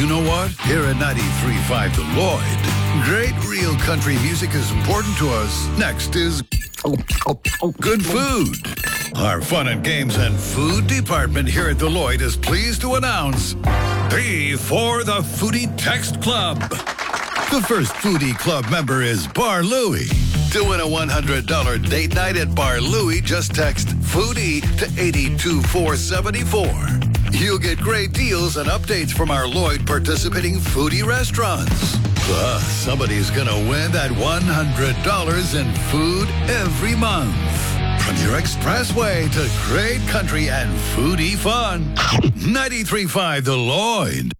know what? Here at 93.5 The Lloyd, great real country music is important to us. Next is good food. Our fun and games and food department here at The Lloyd is pleased to announce P for the Foodie Text Club. The first Foodie Club member is Bar Louie. To win a $100 date night at Bar Louie, just text Foodie to 82474. You'll get great deals and updates from our Lloyd participating foodie restaurants. Plus, somebody's going to win that $100 in food every month. From your expressway to great country and foodie fun. 93.5 The Lloyd.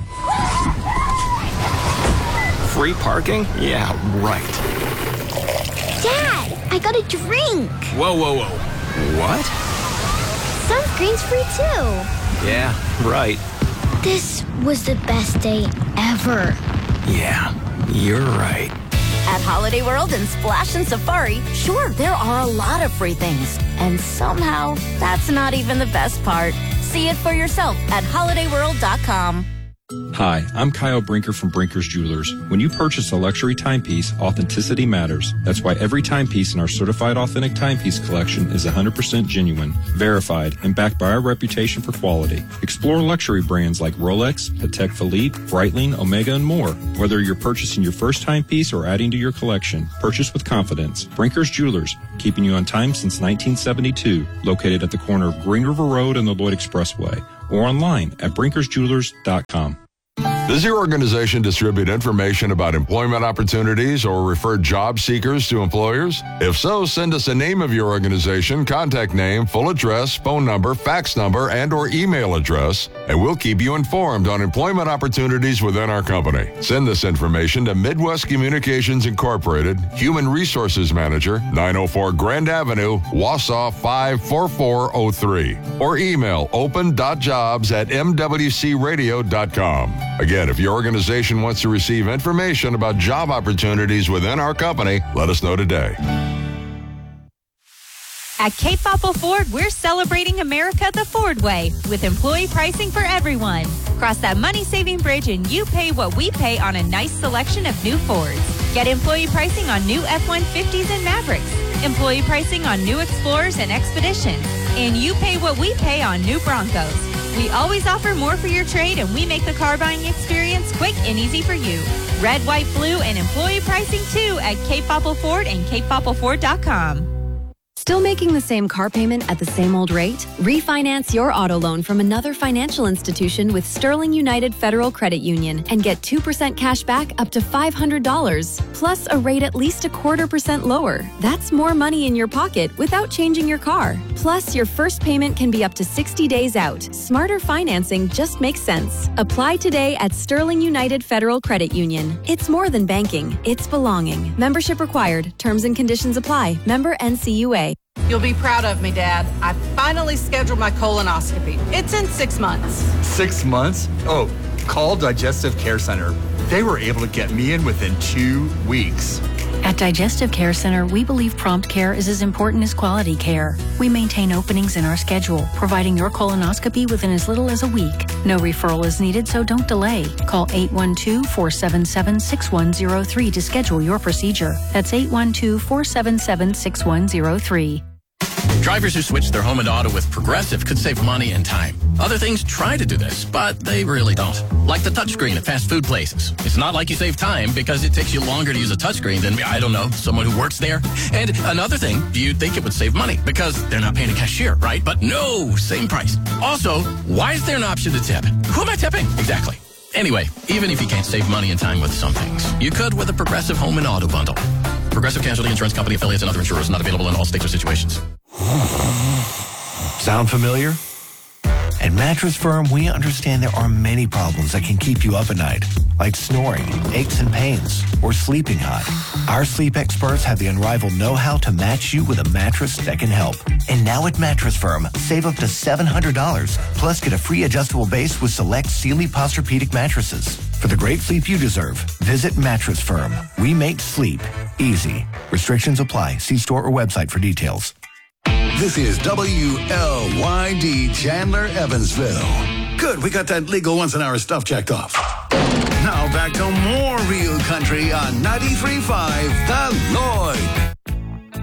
Free parking? Yeah, right. Dad, I got a drink. Whoa. What? Sunscreen's free too. Yeah, right. This was the best day ever. Yeah, you're right. At Holiday World and Splash and Safari, sure, there are a lot of free things. And somehow, that's not even the best part. See it for yourself at holidayworld.com. Hi, I'm Kyle Brinker from Brinker's Jewelers. When you purchase a luxury timepiece, authenticity matters. That's why every timepiece in our certified authentic timepiece collection is 100% genuine, verified, and backed by our reputation for quality. Explore luxury brands like Rolex, Patek Philippe, Breitling, Omega, and more. Whether you're purchasing your first timepiece or adding to your collection, purchase with confidence. Brinker's Jewelers, keeping you on time since 1972, located at the corner of Green River Road and the Lloyd Expressway, or online at brinkersjewelers.com. Does your organization distribute information about employment opportunities or refer job seekers to employers? If so, send us a name of your organization, contact name, full address, phone number, fax number, and or email address, and we'll keep you informed on employment opportunities within our company. Send this information to Midwest Communications Incorporated, Human Resources Manager, 904 Grand Avenue, Wausau 54403, or email open.jobs@mwcradio.com. Again, if your organization wants to receive information about job opportunities within our company, let us know today. At Cape Apple Ford, we're celebrating America the Ford way with employee pricing for everyone. Cross that money-saving bridge and you pay what we pay on a nice selection of new Fords. Get employee pricing on new F-150s and Mavericks. Employee pricing on new Explorers and Expeditions. And you pay what we pay on new Broncos. We always offer more for your trade, and we make the car buying experience quick and easy for you. Red, white, blue, and employee pricing too at Cape Apple Ford and CapeAppleFord.com. Still making the same car payment at the same old rate? Refinance your auto loan from another financial institution with Sterling United Federal Credit Union and get 2% cash back up to $500, plus a rate at least 0.25% lower. That's more money in your pocket without changing your car. Plus, your first payment can be up to 60 days out. Smarter financing just makes sense. Apply today at Sterling United Federal Credit Union. It's more than banking. It's belonging. Membership required. Terms and conditions apply. Member NCUA. You'll be proud of me, Dad. I finally scheduled my colonoscopy. It's in 6 months. 6 months? Oh, call Digestive Care Center. They were able to get me in within 2 weeks. At Digestive Care Center, we believe prompt care is as important as quality care. We maintain openings in our schedule, providing your colonoscopy within as little as a week. No referral is needed, so don't delay. Call 812-477-6103 to schedule your procedure. That's 812-477-6103. Drivers who switch their home and auto with Progressive could save money and time. Other things try to do this, but they really don't. Like the touchscreen at fast food places. It's not like you save time because it takes you longer to use a touchscreen than, I don't know, someone who works there. And another thing, you'd think it would save money because they're not paying a cashier, right? But no, same price. Also, why is there an option to tip? Who am I tipping? Exactly. Anyway, even if you can't save money and time with some things, you could with a Progressive home and auto bundle. Progressive Casualty Insurance Company affiliates and other insurers, not available in all states or situations. Sound familiar? At Mattress Firm, we understand there are many problems that can keep you up at night, like snoring, aches and pains, or sleeping hot. Our sleep experts have the unrivaled know-how to match you with a mattress that can help. And now at Mattress Firm, save up to $700, plus get a free adjustable base with select Sealy Posturepedic mattresses. For the great sleep you deserve, visit Mattress Firm. We make sleep easy. Restrictions apply. See store or website for details. This is WLYD Chandler, Evansville. Good, we got that legal once an hour stuff checked off. Now back to more Real Country on 93.5 The Lloyd.